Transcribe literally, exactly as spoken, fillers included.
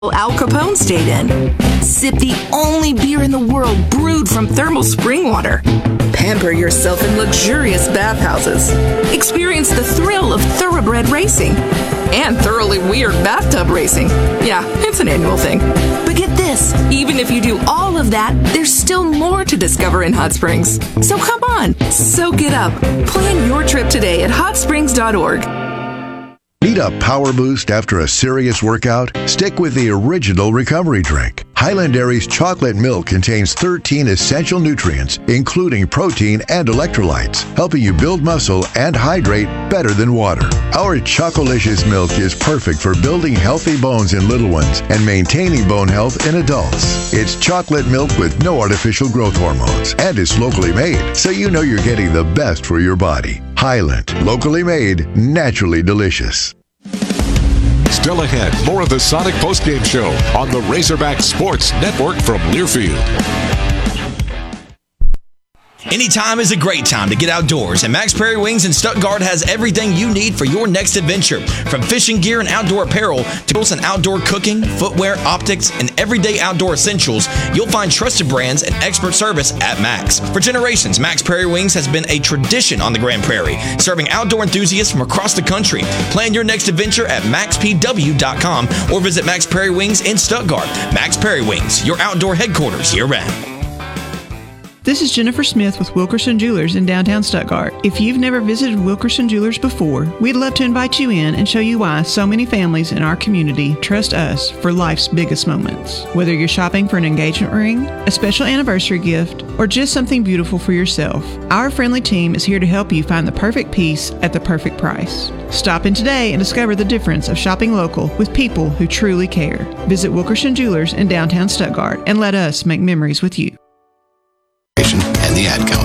Al Capone stayed in. Sip the only beer in the world brewed from thermal spring water. Pamper yourself in luxurious bathhouses. Experience the thrill of thoroughbred racing. And thoroughly weird bathtub racing. Yeah, it's an annual thing. But get this, even if you do all of that, there's still more to discover in Hot Springs. So come on, soak it up. Plan your trip today at hot springs dot org. Need a power boost after a serious workout? Stick with the original recovery drink. Highland Dairy's chocolate milk contains thirteen essential nutrients, including protein and electrolytes, helping you build muscle and hydrate better than water. Our Chocolicious milk is perfect for building healthy bones in little ones and maintaining bone health in adults. It's chocolate milk with no artificial growth hormones, and it's locally made, so you know you're getting the best for your body. Highland, locally made, naturally delicious. Still ahead, more of the Sonic Postgame Show on the Razorback Sports Network from Learfield. Anytime is a great time to get outdoors, and Max Prairie Wings in Stuttgart has everything you need for your next adventure. From fishing gear and outdoor apparel, tools and outdoor cooking, footwear, optics, and everyday outdoor essentials, you'll find trusted brands and expert service at Max. For generations, Max Prairie Wings has been a tradition on the Grand Prairie, serving outdoor enthusiasts from across the country. Plan your next adventure at max p w dot com or visit Max Prairie Wings in Stuttgart. Max Prairie Wings, your outdoor headquarters year-round. This is Jennifer Smith with Wilkerson Jewelers in downtown Stuttgart. If you've never visited Wilkerson Jewelers before, we'd love to invite you in and show you why so many families in our community trust us for life's biggest moments. Whether you're shopping for an engagement ring, a special anniversary gift, or just something beautiful for yourself, our friendly team is here to help you find the perfect piece at the perfect price. Stop in today and discover the difference of shopping local with people who truly care. Visit Wilkerson Jewelers in downtown Stuttgart and let us make memories with you. And the ad count.